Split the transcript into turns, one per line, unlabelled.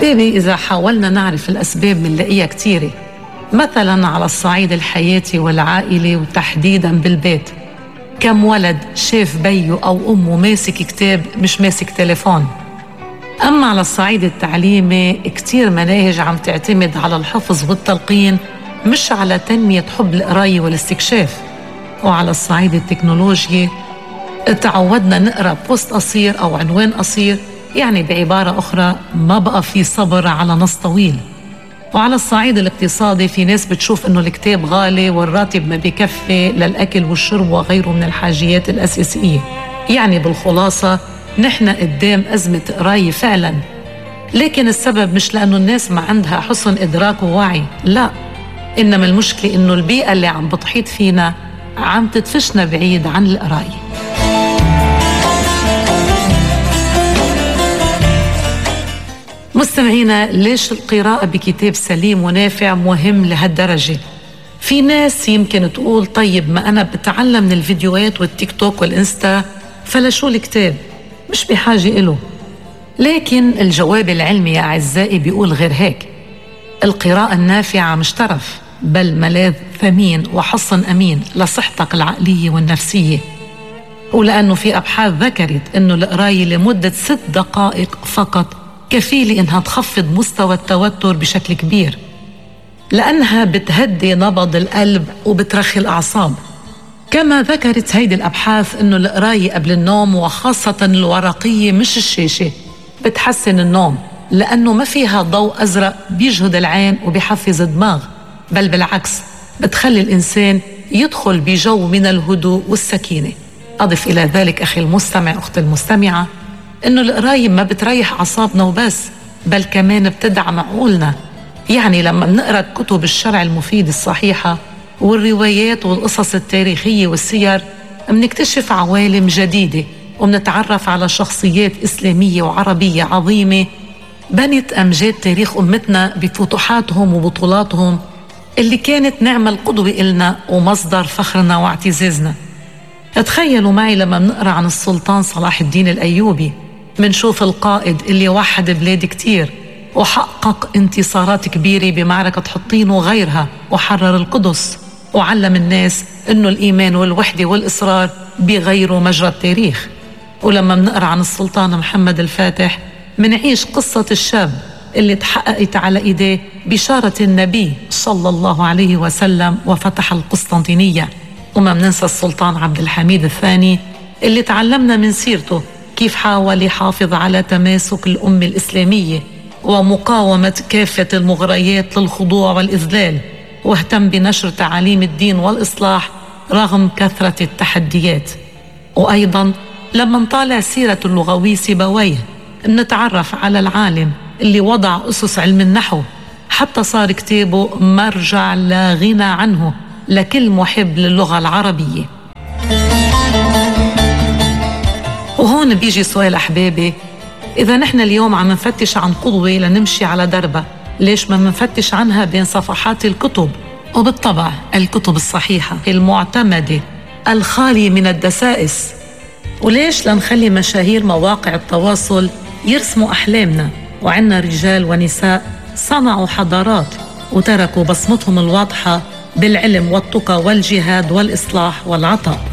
أحبابي، إذا حاولنا نعرف الأسباب منلاقيها كتيرة، مثلا على الصعيد الحياتي والعائلي وتحديدا بالبيت. كم ولد شاف بيه أو أمه ماسك كتاب مش ماسك تليفون؟ أما على الصعيد التعليمي، كتير مناهج عم تعتمد على الحفظ والتلقين مش على تنمية حب القراية والاستكشاف. وعلى الصعيد التكنولوجي تعودنا نقرأ بوست قصير أو عنوان قصير، يعني بعبارة أخرى ما بقى في صبر على نص طويل. وعلى الصعيد الاقتصادي في ناس بتشوف إنه الكتاب غالي والراتب ما بيكفي للأكل والشرب وغيره من الحاجيات الأساسية. يعني بالخلاصة نحن قدام أزمة قراية فعلا، لكن السبب مش لأنه الناس ما عندها حسن إدراك ووعي، لا، إنما المشكلة إنه البيئة اللي عم بتحيط فينا عم تدفشنا بعيد عن القراية. مستمعينا، ليش القراءة بكتاب سليم ونافع مهم لهالدرجة؟ في ناس يمكن تقول طيب ما أنا بتعلم من الفيديوهات والتيك توك والإنستا، فلا شو الكتاب؟ مش بحاجة إله. لكن الجواب العلمي يا أعزائي بيقول غير هيك. القراءة النافعة مش ترف، بل ملاذ ثمين وحصن أمين لصحتك العقلية والنفسية. ولأنه في أبحاث ذكرت أنه القراية لمدة 6 دقائق فقط كفيلة إنها تخفض مستوى التوتر بشكل كبير، لأنها بتهدي نبض القلب وبترخي الأعصاب. كما ذكرت هيدي الأبحاث إنه القراية قبل النوم، وخاصة الورقية مش الشاشة، بتحسن النوم، لأنه ما فيها ضوء أزرق بيجهد العين وبيحفز الدماغ، بل بالعكس بتخلي الإنسان يدخل بجو من الهدوء والسكينة. أضف إلى ذلك أخي المستمع، أختي المستمعة، إنه القراية ما بتريح أعصابنا وبس، بل كمان بتدعم عقولنا. يعني لما بنقرأ كتب الشرع المفيد الصحيحة والروايات والقصص التاريخية والسير، بنكتشف عوالم جديدة وبنتعرف على شخصيات إسلامية وعربية عظيمة بنت أمجاد تاريخ أمتنا بفتوحاتهم وبطولاتهم اللي كانت نعمة قدوة إلنا ومصدر فخرنا واعتزازنا. تخيلوا معي لما بنقرأ عن السلطان صلاح الدين الأيوبي، منشوف القائد اللي وحد بلاد كتير وحقق انتصارات كبيرة بمعركة حطين وغيرها، وحرر القدس، وعلم الناس إنه الإيمان والوحدة والإصرار بيغيروا مجرى التاريخ. ولما بنقرأ عن السلطان محمد الفاتح، منعيش قصة الشاب اللي تحققت على إيديه بشارة النبي صلى الله عليه وسلم وفتح القسطنطينية. وما مننسى السلطان عبد الحميد الثاني اللي تعلمنا من سيرته كيف حاول يحافظ على تماسك الأمة الإسلامية ومقاومة كافة المغريات للخضوع والإذلال، واهتم بنشر تعاليم الدين والإصلاح رغم كثرة التحديات. وأيضا لما نطالع سيرة اللغوي سيبويه، نتعرف على العالم اللي وضع أسس علم النحو، حتى صار كتابه مرجع لا غنى عنه لكل محب للغة العربية. وهون بيجي سؤال أحبابي، إذا نحن اليوم عم نفتش عن قدوة لنمشي على دربها، ليش ما منفتش عنها بين صفحات الكتب؟ وبالطبع الكتب الصحيحة المعتمدة الخالية من الدسائس. وليش لنخلي مشاهير مواقع التواصل يرسموا أحلامنا، وعنا رجال ونساء صنعوا حضارات وتركوا بصمتهم الواضحة بالعلم والتقى والجهاد والإصلاح والعطاء.